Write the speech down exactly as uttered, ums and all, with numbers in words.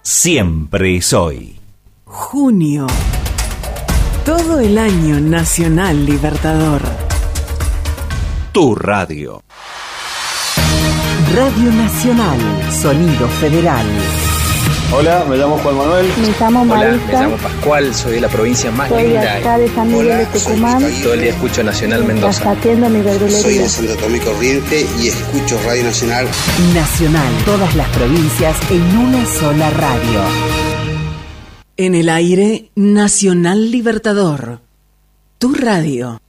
siempre es hoy. Junio. Todo el año Nacional Libertador. Tu radio. Radio Nacional, Sonido Federal. Hola, me llamo Juan Manuel. Me llamo Marita. Hola, me llamo Pascual, soy de la provincia más soy linda. Soy acá de San Miguel de Tucumán. Todo el día escucho Nacional Mendoza. Atiendo mi verdulería. Soy de Santo Tomé Corriente y escucho Radio Nacional. Nacional, todas las provincias en una sola radio. En el aire, Nacional Libertador. Tu radio.